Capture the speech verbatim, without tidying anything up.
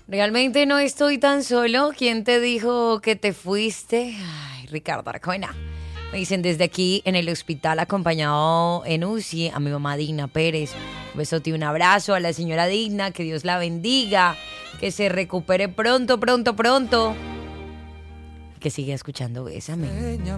Realmente no estoy tan solo. ¿Quién te dijo que te fuiste? Ay, Ricardo Arjona. Me dicen desde aquí en el hospital acompañado en U C I a mi mamá Digna Pérez. Un besote y un abrazo a la señora Digna. Que Dios la bendiga. Que se recupere pronto, pronto, pronto. Que siga escuchando Bésame.